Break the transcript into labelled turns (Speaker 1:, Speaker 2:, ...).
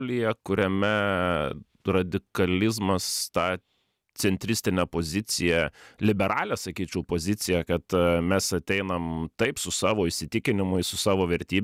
Speaker 1: kuriame radikalizmas tą centristinę poziciją, liberalią, sakyčiau, poziciją, kad mes ateinam taip su savo įsitikinimais, su savo vertybėm,